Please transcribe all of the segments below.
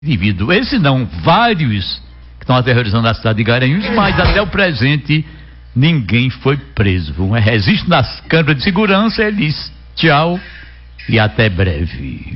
indivíduo. Esse não, vários que estão aterrorizando a cidade de Garanhuns, mas até o presente ninguém foi preso. Um registro nas câmeras de segurança, ele diz tchau e até breve.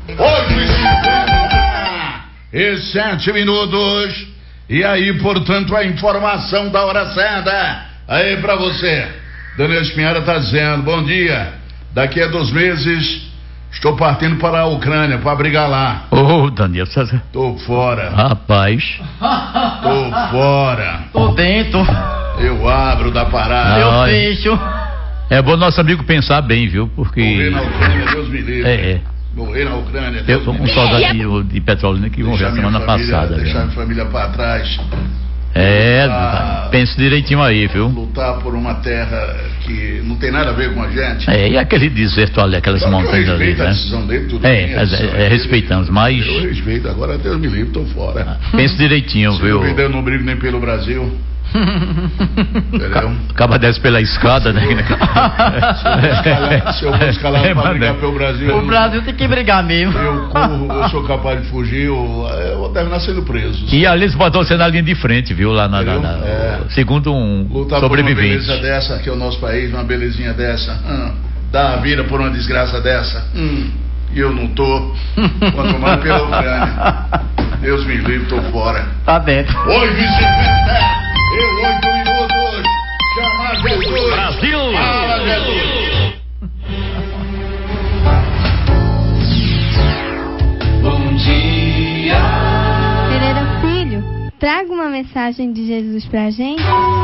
8h7 minutos. E aí, portanto, a informação da hora certa. Aí pra você. Daniel Espinhara tá dizendo, bom dia. Daqui a 2 meses estou partindo para a Ucrânia para brigar lá. Ô, Daniel, você... Tô fora. Rapaz. Tô fora. Tô dentro. Eu abro da parada. Eu fecho. É bom nosso amigo pensar bem, viu? Porque... Morrer na Ucrânia, Deus me livre. Morrer na Ucrânia, Deus me livre. Um soldado de Petrolina que morreu semana passada. Deixar minha família para trás. Pense direitinho aí, viu? Lutar por uma terra que não tem nada a ver com a gente. E aquele deserto ali, aquelas montanhas ali, né? A decisão dele, tudo bem, respeitamos, mas... Eu respeito, agora Deus me livre, tô fora. Pense direitinho, viu? Eu não brigo nem pelo Brasil. Entendeu? Acaba desce pela escada, né? Se eu vou escalar para brigar pelo Brasil... O Brasil tem que brigar mesmo. Eu corro, eu sou capaz de fugir, eu vou terminar sendo preso. E ali se botou você na linha de frente, viu? Lá segundo um lutar sobrevivente. Lutar por uma beleza dessa, que é o nosso país, uma belezinha dessa. Dar a vida por uma desgraça dessa. E eu não tô. Quanto mais pela Ucrânia. Deus me livre, tô fora. Tá dentro. 8h50. 8 minutos. Chamar Jesus. Brasil. Fala, Jesus. Bom dia. Pereira Filho, traga uma mensagem de Jesus pra gente.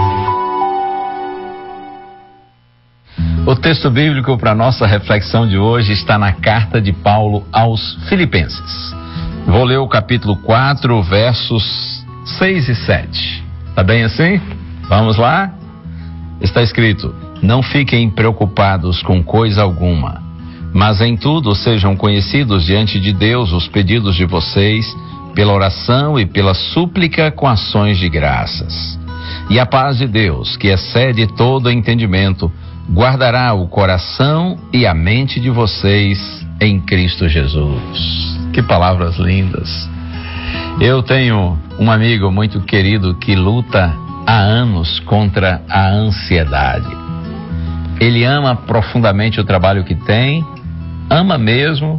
O texto bíblico para nossa reflexão de hoje está na carta de Paulo aos Filipenses. Vou ler o capítulo 4, versos 6 e 7. Tá bem assim? Vamos lá? Está escrito: não fiquem preocupados com coisa alguma, mas em tudo sejam conhecidos diante de Deus os pedidos de vocês, pela oração e pela súplica com ações de graças. E a paz de Deus, que excede todo entendimento, guardará o coração e a mente de vocês em Cristo Jesus. Que palavras lindas. Eu tenho um amigo muito querido que luta há anos contra a ansiedade. Ele ama profundamente o trabalho que tem, ama mesmo,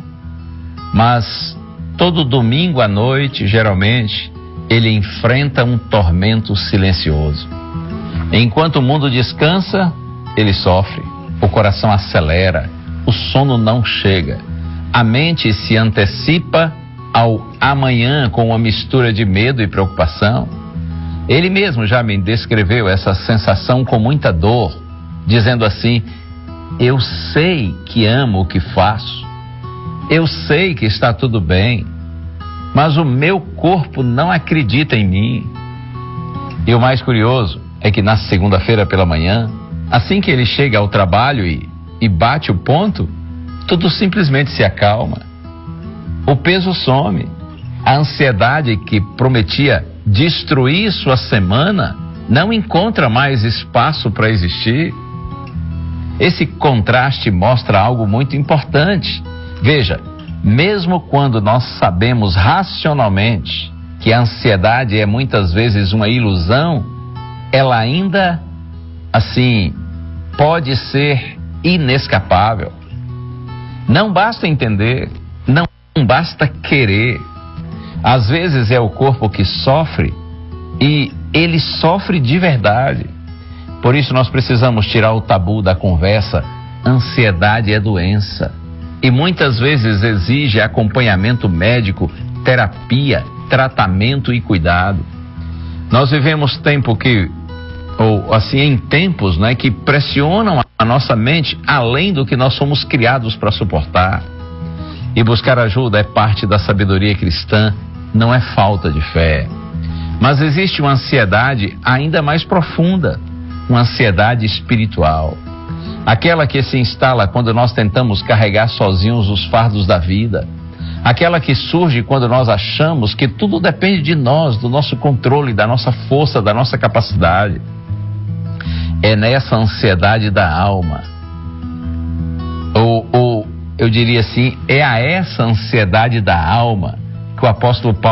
mas todo domingo à noite, geralmente, ele enfrenta um tormento silencioso. Enquanto o mundo descansa, ele sofre, o coração acelera, o sono não chega, a mente se antecipa ao amanhã com uma mistura de medo e preocupação. Ele mesmo já me descreveu essa sensação com muita dor, dizendo assim: eu sei que amo o que faço, eu sei que está tudo bem, mas o meu corpo não acredita em mim. E o mais curioso é que na segunda-feira pela manhã, assim que ele chega ao trabalho e bate o ponto, tudo simplesmente se acalma. O peso some. A ansiedade que prometia destruir sua semana não encontra mais espaço para existir. Esse contraste mostra algo muito importante. Veja, mesmo quando nós sabemos racionalmente que a ansiedade é muitas vezes uma ilusão, ela ainda, assim, pode ser inescapável. Não basta entender, não basta querer. Às vezes é o corpo que sofre e ele sofre de verdade. Por isso nós precisamos tirar o tabu da conversa. Ansiedade é doença e muitas vezes exige acompanhamento médico, terapia, tratamento e cuidado. Nós vivemos em tempos, né, que pressionam a nossa mente além do que nós somos criados para suportar. E buscar ajuda é parte da sabedoria cristã, não é falta de fé. Mas existe uma ansiedade ainda mais profunda, uma ansiedade espiritual. Aquela que se instala quando nós tentamos carregar sozinhos os fardos da vida. Aquela que surge quando nós achamos que tudo depende de nós, do nosso controle, da nossa força, da nossa capacidade. É nessa ansiedade da alma, ou eu diria assim, é a essa ansiedade da alma que o apóstolo Paulo